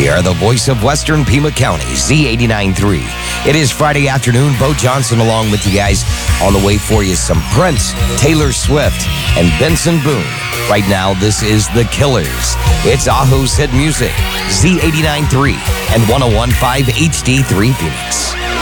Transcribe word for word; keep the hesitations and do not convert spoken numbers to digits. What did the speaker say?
We are the voice of Western Pima County, Z eighty-nine point three. It is Friday afternoon. Bo Johnson along with you guys. On the way for you some Prince, Taylor Swift, and Benson Boone. Right now, this is The Killers. It's Ahu's hit music, Z eighty-nine point three and one oh one point five H D three Phoenix.